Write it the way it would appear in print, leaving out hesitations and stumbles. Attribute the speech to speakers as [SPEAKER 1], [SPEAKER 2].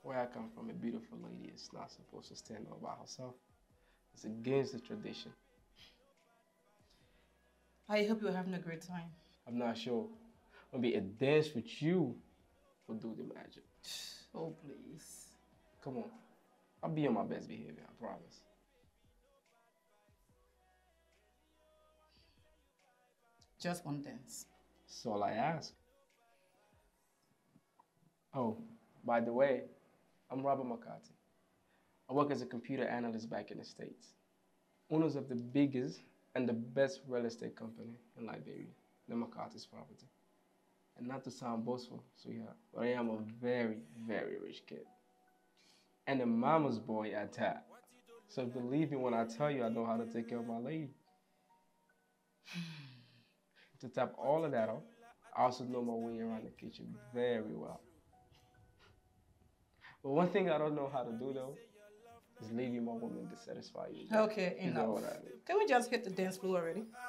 [SPEAKER 1] Where I come from, a beautiful lady is not supposed to stand all by herself. It's against the tradition.
[SPEAKER 2] I hope you're having a great time.
[SPEAKER 1] I'm not sure. Maybe a dance with you will do the magic.
[SPEAKER 2] Oh, please.
[SPEAKER 1] Come on. I'll be on my best behavior, I promise.
[SPEAKER 2] Just one dance.
[SPEAKER 1] That's all I ask. Oh, by the way, I'm Robert McCarthy. I work as a computer analyst back in the States. Owners of the biggest and the best real estate company in Liberia, the McCarthy's property. And not to sound boastful, sweetheart, but I am a very, very rich kid. And a mama's boy at that. So believe me when I tell you I know how to take care of my lady. To top all of that off, I also know my way around the kitchen very well. But one thing I don't know how to do though is leaving my woman to satisfy you.
[SPEAKER 2] Okay,
[SPEAKER 1] You know
[SPEAKER 2] enough.
[SPEAKER 1] what I mean?
[SPEAKER 2] Can we just hit the dance floor already?